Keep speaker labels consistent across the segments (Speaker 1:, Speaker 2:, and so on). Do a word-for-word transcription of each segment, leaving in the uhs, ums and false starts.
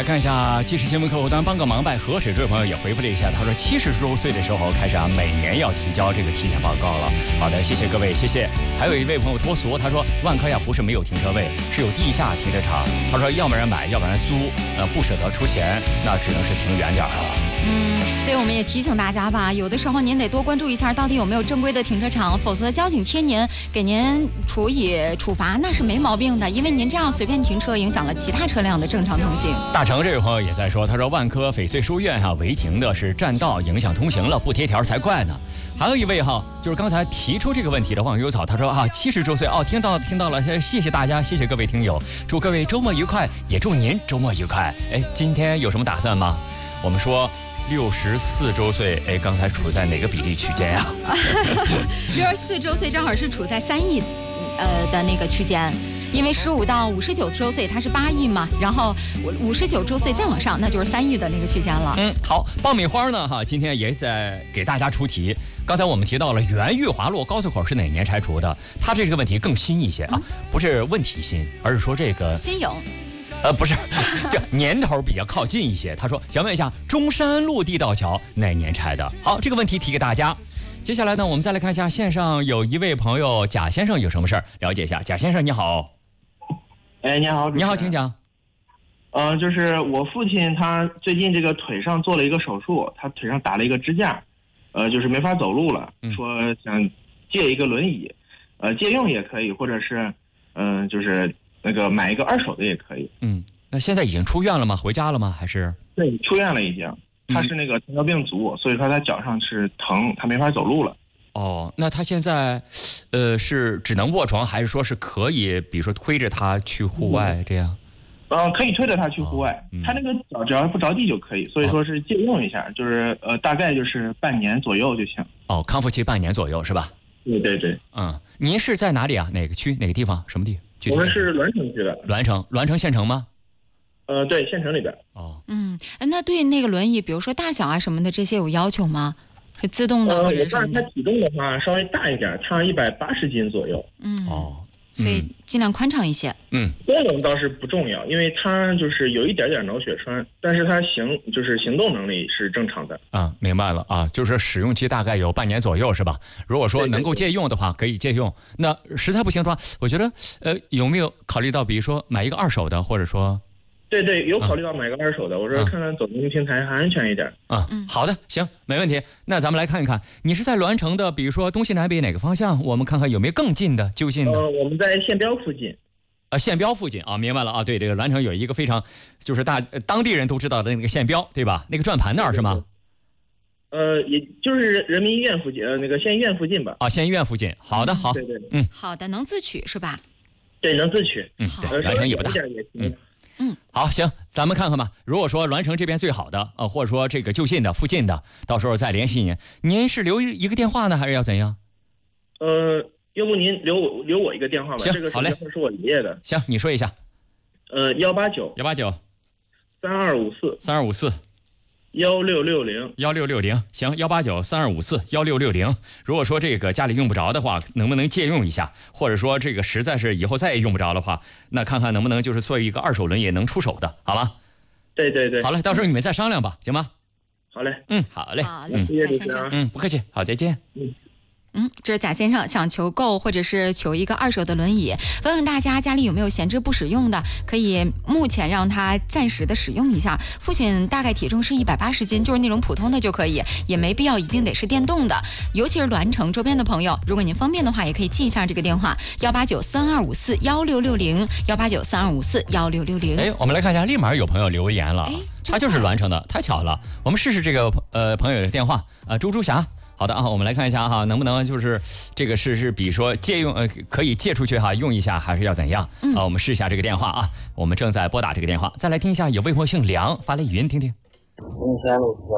Speaker 1: 来看一下即时新闻客户端帮个忙呗。河水这位朋友也回复了一下，他说七十周岁的时候开始啊，每年要提交这个体检报告了。好的，谢谢各位，谢谢。还有一位朋友脱俗，他说万科呀不是没有停车位，是有地下停车场。他说要不然买，要不然租，呃不舍得出钱，那只能是停远点了。
Speaker 2: 嗯，所以我们也提醒大家吧，有的时候您得多关注一下到底有没有正规的停车场，否则交警贴您给您处以处罚那是没毛病的，因为您这样随便停车影响了其他车辆的正常通行。
Speaker 1: 大成这位朋友也在说，他说万科翡翠书院哈、啊、违停的是占道影响通行了，不贴条才怪呢。还有一位哈，就是刚才提出这个问题的忘忧草，他说啊，七十周岁哦，听到听到了，谢谢大家，谢谢各位听友，祝各位周末愉快，也祝您周末愉快。哎，今天有什么打算吗？我们说六十四周岁，哎，刚才处在哪个比例区间呀？
Speaker 2: 六十四周岁正好是处在三亿，呃的那个区间。因为十五到五十九周岁它是八亿嘛，然后五十九周岁再往上那就是三亿的那个区间了。
Speaker 1: 嗯，好，爆米花呢哈，今天也在给大家出题。刚才我们提到了原裕华路高速口是哪年拆除的？它这个问题更新一些啊，嗯、不是问题新，而是说这个
Speaker 2: 新颖。
Speaker 1: 呃，不是，这年头比较靠近一些。他说想问一下中山路地道桥哪年拆的？好，这个问题提给大家。接下来呢，我们再来看一下线上有一位朋友贾先生有什么事儿，了解一下。贾先生你好。
Speaker 3: 哎，你好，
Speaker 1: 你好，请讲。
Speaker 3: 呃，就是我父亲他最近这个腿上做了一个手术，他腿上打了一个支架，呃，就是没法走路了，嗯、说想借一个轮椅，呃，借用也可以，或者是，嗯、呃，就是那个买一个二手的也可以。
Speaker 1: 嗯，那现在已经出院了吗？回家了吗？还是？
Speaker 3: 对，出院了已经。他是那个糖尿病足，所以说他脚上是疼，他没法走路了。
Speaker 1: 哦，那他现在，呃，是只能卧床，还是说是可以，比如说推着他去户外、嗯、这样？
Speaker 3: 呃，可以推着他去户外，哦嗯、他那个脚只要不着地就可以，所以说是借用一下，哦、就是呃，大概就是半年左右就行。
Speaker 1: 哦，康复期半年左右是吧？
Speaker 3: 对对对。
Speaker 1: 嗯，您是在哪里啊？哪个区？哪个地方？什么地？
Speaker 3: 我们是栾城区的。
Speaker 1: 栾城，栾城县城吗？
Speaker 3: 呃，对，县城里边。
Speaker 1: 哦。
Speaker 2: 嗯，那对那个轮椅，比如说大小啊什么的，这些有要求吗？是自动的或者什么的？
Speaker 3: 呃，它体重的话稍微大一点，它一百八十斤左右。
Speaker 2: 嗯。
Speaker 1: 哦。
Speaker 2: 所以尽量宽敞一些。
Speaker 1: 嗯，
Speaker 3: 功能倒是不重要，因为它就是有一点点脑血栓，但是它行就是行动能力是正常的。
Speaker 1: 啊，明白了啊，就是使用期大概有半年左右是吧？如果说能够借用的话，可以借用。那实在不行的话，我觉得呃有没有考虑到，比如说买一个二手的，或者说？
Speaker 3: 对对，有考虑到买个二手的，嗯、我说看看走进平台还安全一点。
Speaker 1: 啊，嗯，好的，行，没问题。那咱们来看一看，你是在栾城的，比如说东西南北哪个方向？我们看看有没有更近的、就近的。
Speaker 3: 呃，我们在县标附近。
Speaker 1: 啊，县标附近啊，明白了啊。对，这个栾城有一个非常，就是大当地人都知道的那个县标，对吧？那个转盘那儿是吗？
Speaker 3: 呃，也就是人民医院附近，呃，那个县医院附近吧。
Speaker 1: 啊，县医院附近。好的，好。
Speaker 3: 对对。
Speaker 1: 嗯，
Speaker 2: 好的，能自取是吧？
Speaker 3: 对，能自取。
Speaker 1: 嗯，对，栾城也不大。
Speaker 3: 嗯。
Speaker 2: 嗯，
Speaker 1: 好，行，咱们看看吧。如果说栾城这边最好的，呃，或者说这个就近的、附近的，到时候再联系您。您是留一个电话呢，还是要怎样？
Speaker 3: 呃，要不您留我留我一个电话吧。
Speaker 1: 行，
Speaker 3: 这个
Speaker 1: 好嘞，
Speaker 3: 是我爷爷的。
Speaker 1: 行，你说一下。
Speaker 3: 呃，幺八九
Speaker 1: 幺八九
Speaker 3: 三二五四
Speaker 1: 三二五四
Speaker 3: 幺六六零
Speaker 1: 幺六六零。行，幺八九三二五四幺六六零。如果说这个家里用不着的话，能不能借用一下？或者说这个实在是以后再也用不着的话，那看看能不能就是做一个二手轮椅能出手的，好吗？
Speaker 3: 对对对。
Speaker 1: 好了，到时候你们再商量吧，行吗？
Speaker 3: 好嘞，
Speaker 1: 嗯，好嘞，
Speaker 2: 好嘞，
Speaker 3: 谢谢先生，
Speaker 1: 嗯，不客气，好，再见。
Speaker 3: 嗯。
Speaker 2: 嗯，这是贾先生想求购或者是求一个二手的轮椅，问问大家家里有没有闲置不使用的，可以目前让他暂时的使用一下。父亲大概体重是一百八十斤，就是那种普通的就可以，也没必要一定得是电动的。尤其是栾城周边的朋友，如果您方便的话，也可以记一下这个电话：幺八九三二五四幺六六零，幺八九三二五四幺六六零。
Speaker 1: 哎，我们来看一下，立马有朋友留言了，他就是栾城的，太巧了。我们试试这个呃朋友的电话，呃，朱朱霞。好的啊，我们来看一下哈，能不能就是这个是是比如说借用呃可以借出去哈用一下，还是要怎样？嗯、啊，我们试一下这个电话啊，我们正在拨打这个电话，再来听一下有位朋友姓梁发来语音听听。
Speaker 4: 中山路地道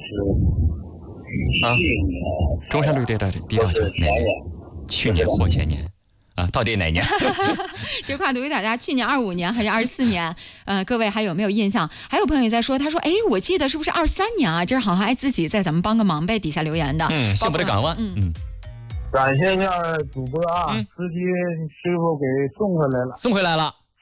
Speaker 4: 桥是
Speaker 1: 啊，中山路地道地道桥哪年？去年或前年？啊，到底哪年？
Speaker 2: 这话读给大家，去年二五年还是二十四年？呃，各位还有没有印象？还有朋友也在说，他说，哎，我记得是不是二三年啊？这是好像爱自己在咱们帮个忙呗，底下留言的。
Speaker 1: 嗯，幸福的港湾。嗯嗯。
Speaker 4: 感谢一下主播啊，嗯、司机师傅给送回来了。
Speaker 1: 送回来了。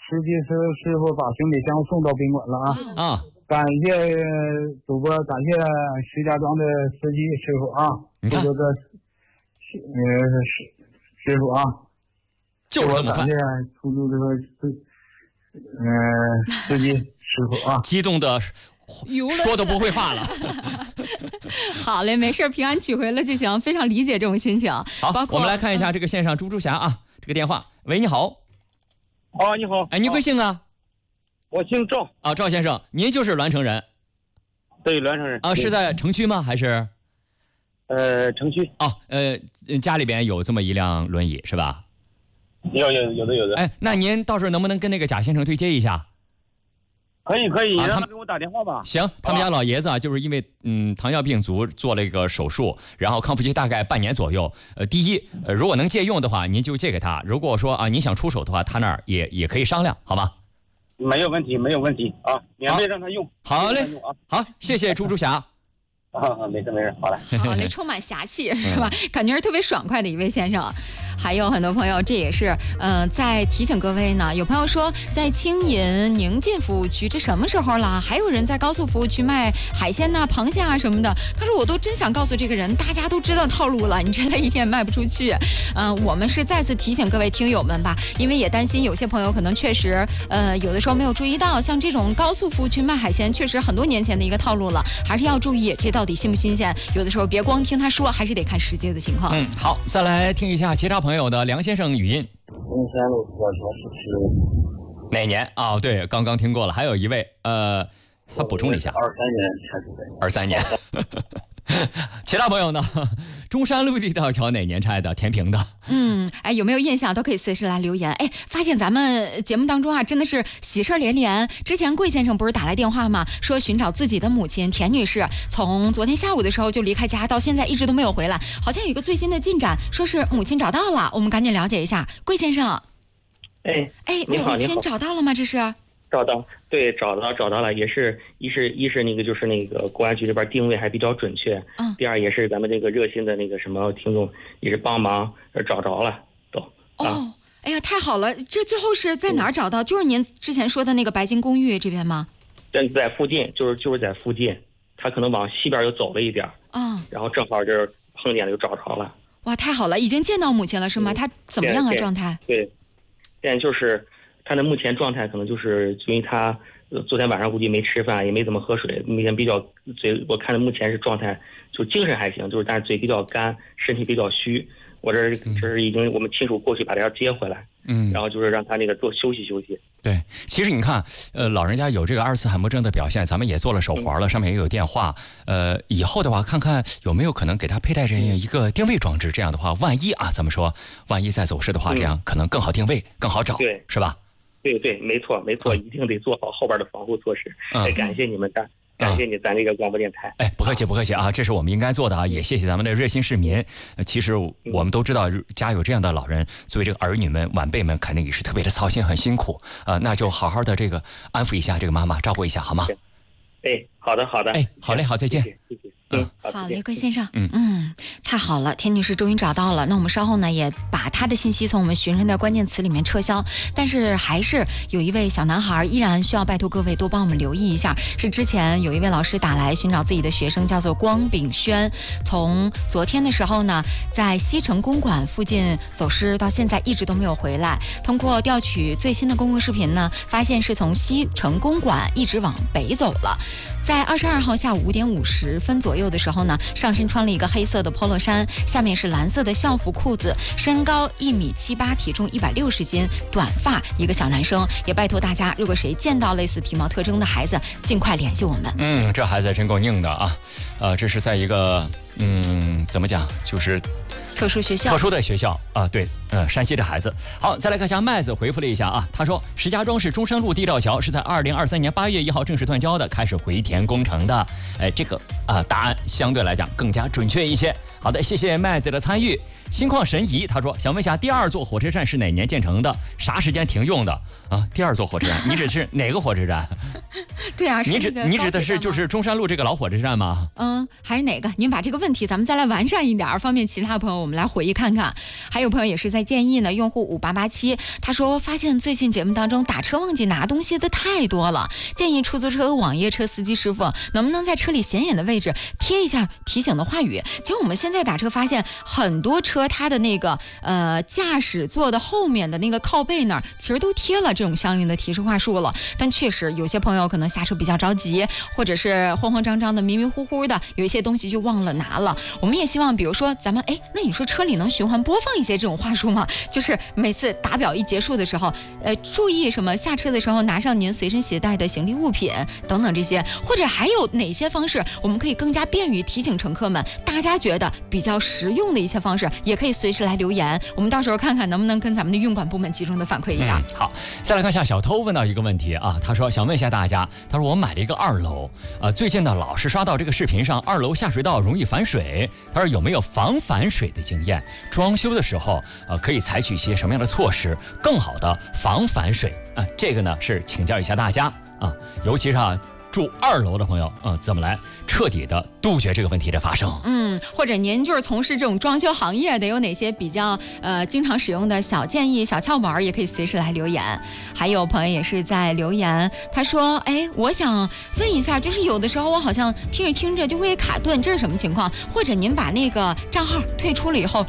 Speaker 4: 司机师师傅把行李箱送到宾馆了啊！
Speaker 1: 啊，
Speaker 4: 感谢主播，感谢石家庄的司机师傅啊！
Speaker 1: 你看
Speaker 4: 这个呃师师傅啊，
Speaker 1: 就是这么快
Speaker 4: 感谢出租车司呃司机师傅啊！
Speaker 1: 激动的说都不会话了。
Speaker 2: 好嘞，没事，平安取回了就行，非常理解这种心情。
Speaker 1: 好，
Speaker 2: 包括
Speaker 1: 我们来看一下这个线上猪猪侠啊，这个电话，喂，你好。
Speaker 5: 哦，你好。
Speaker 1: 哎，您贵姓啊？
Speaker 5: 我姓赵。
Speaker 1: 啊，赵先生，您就是栾城人？
Speaker 5: 对，栾城人。
Speaker 1: 啊，是在城区吗？还是？
Speaker 5: 呃，城区。
Speaker 1: 哦，呃，家里边有这么一辆轮椅是吧？
Speaker 5: 有有有的有的。
Speaker 1: 哎，那您到时候能不能跟那个贾先生对接一下？
Speaker 5: 可以可以，
Speaker 1: 啊、
Speaker 5: 让他给我打电话吧。
Speaker 1: 行，他们家老爷子啊，就是因为嗯糖尿病足做了一个手术，然后康复期大概半年左右。呃，第一，呃，如果能借用的话，您就借给他；如果说啊您想出手的话，他那儿也也可以商量，好吗？
Speaker 5: 没有问题，没有问题啊，免费让他用。
Speaker 1: 好嘞，
Speaker 5: 用啊，
Speaker 1: 好，谢谢猪猪侠。
Speaker 5: 啊，没事没事，好嘞。
Speaker 2: 好嘞，充满侠气是吧？感觉是特别爽快的一位先生。还有很多朋友，这也是嗯、呃，在提醒各位呢。有朋友说，在青银宁晋服务区，这什么时候了？还有人在高速服务区卖海鲜呐、螃蟹啊什么的。他说，我都真想告诉这个人，大家都知道套路了，你这类一天卖不出去。嗯、呃，我们是再次提醒各位听友们吧，因为也担心有些朋友可能确实呃有的时候没有注意到，像这种高速服务区卖海鲜，确实很多年前的一个套路了，还是要注意这到底新不新鲜。有的时候别光听他说，还是得看实际的情况。
Speaker 1: 嗯，好，再来听一下其他朋友的梁先生语音。
Speaker 6: 中山路我是
Speaker 1: 哪年啊、哦？对，刚刚听过了。还有一位，呃，他补充了一下，
Speaker 6: 二三年开始的。
Speaker 1: 二三年。其他朋友呢？中山路地道桥哪年拆的？填平的。
Speaker 2: 嗯，哎，有没有印象都可以随时来留言。哎，发现咱们节目当中啊，真的是喜事连连。之前桂先生不是打来电话吗？说寻找自己的母亲田女士，从昨天下午的时候就离开家，到现在一直都没有回来。好像有一个最新的进展，说是母亲找到了，我们赶紧了解一下。桂先生，
Speaker 5: 哎
Speaker 2: 哎，
Speaker 5: 你好，
Speaker 2: 母亲找到了吗？这是？
Speaker 5: 找到，对，找到找到了，也是一是一是那个就是那个公安局这边定位还比较准确，
Speaker 2: 嗯，
Speaker 5: 第二也是咱们这个热心的那个什么听众也是帮忙找着了都。
Speaker 2: 哦，
Speaker 5: 啊、
Speaker 2: 哎呀，太好了！这最后是在哪儿找到？就是您之前说的那个白金公寓这边吗？
Speaker 5: 在在附近，就是就是在附近，他可能往西边又走了一点，
Speaker 2: 啊、哦，
Speaker 5: 然后正好这碰见了就找着了。
Speaker 2: 哇，太好了，已经见到母亲了是吗？她、嗯、怎么样啊？状态？
Speaker 5: 对，现在就是他的目前状态可能就是因为他。昨天晚上估计没吃饭，也没怎么喝水，目前比较嘴，我看的目前是状态，就精神还行，就是但是嘴比较干，身体比较虚。我这这是已经我们亲属过去把他要接回来，嗯，然后就是让他那个多休息休息。
Speaker 1: 对，其实你看，呃，老人家有这个阿尔茨海默症的表现，咱们也做了手环了，上面也有电话。呃，以后的话，看看有没有可能给他佩戴这样一个定位装置，这样的话，万一啊，咱们说，万一再走失的话，这样可能更好定位，更好找，
Speaker 5: 对，
Speaker 1: 是吧？
Speaker 5: 对对，没错没错，一定得做好后边的防护措施。哎，感谢你们的。感谢你，咱这个广播电台。
Speaker 1: 哎，不客气，不客气啊，这是我们应该做的啊，也谢谢咱们的热心市民。呃、其实我们都知道，家有这样的老人，作为这个儿女们、晚辈们，肯定也是特别的操心，很辛苦啊、呃。那就好好的这个安抚一下这个妈妈，照顾一下，好吗？
Speaker 5: 哎，好的，好的。
Speaker 1: 哎，好嘞，好，再见。
Speaker 5: 谢谢，谢谢。嗯，
Speaker 2: 好嘞，桂先生，
Speaker 1: 嗯
Speaker 2: 嗯，太好了，田女士终于找到了。那我们稍后呢，也把她的信息从我们寻人的关键词里面撤销。但是还是有一位小男孩，依然需要拜托各位多帮我们留意一下。是之前有一位老师打来寻找自己的学生，叫做光炳轩，从昨天的时候呢，在西城公馆附近走失，到现在一直都没有回来。通过调取最新的公共视频呢，发现是从西城公馆一直往北走了。在二十二号下午五点五十分左右的时候呢，上身穿了一个黑色的 polo 衫，下面是蓝色的校服裤子，身高一米七八，体重一百六十斤，短发，一个小男生。也拜托大家，如果谁见到类似体貌特征的孩子，尽快联系我们。
Speaker 1: 嗯，这孩子真够硬的啊！呃，这是在一个嗯，怎么讲，就是
Speaker 2: 特殊学校，
Speaker 1: 特殊的学校啊，对，呃，山西的孩子。好，再来看一下麦子回复了一下啊，他说石家庄市中山路地道桥是在二零二三年八月一号正式断交的，开始回填工程的。哎，这个啊、呃、答案相对来讲更加准确一些。好的，谢谢麦子的参与。心旷神怡，他说想问一下第二座火车站是哪年建成的？啥时间停用的？啊，第二座火车站，你指是哪个火车站？
Speaker 2: 对啊，
Speaker 1: 你指你指的是就是是中山路这个老火车站吗？
Speaker 2: 嗯，还是哪个？您把这个问题咱们再来完善一点，方便其他朋友我们来回忆看看。还有朋友也是在建议呢，用户五八八七他说，发现最近节目当中打车忘记拿东西的太多了，建议出租车、网约车司机师傅能不能在车里显眼的位置贴一下提醒的话语。其实我们现在打车发现很多车它的那个呃驾驶座的后面的那个靠背那儿，其实都贴了这种相应的提示话术了。但确实有些朋友可能下车比较着急，或者是慌慌张张的、迷迷糊糊的，有一些东西就忘了拿了。我们也希望，比如说咱们哎，那你说车里能循环播放一些这种话术吗？就是每次打表一结束的时候，呃，注意什么下车的时候拿上您随身携带的行李物品等等这些，或者还有哪些方式我们可以更加便于提醒乘客们，大家觉得比较实用的一些方式，也可以随时来留言，我们到时候看看能不能跟咱们的运管部门集中的反馈一下。
Speaker 1: 嗯、好，再来看一下小偷问到一个问题啊，他说想问一下大家，他说我买了一个二楼，呃，最近呢老是刷到这个视频上二楼下水道容易反水，他说有没有防反水的经验？装修的时候呃可以采取一些什么样的措施，更好的防反水啊、呃？这个呢是请教一下大家啊，尤其是啊住二楼的朋友啊、呃，怎么来彻底的杜绝这个问题的发生？
Speaker 2: 嗯，或者您就是从事这种装修行业的，有哪些比较呃经常使用的小建议、小窍门，也可以随时来留言。还有朋友也是在留言，他说：“哎，我想问一下，就是有的时候我好像听着听着就会卡顿，这是什么情况？或者您把那个账号退出了以后，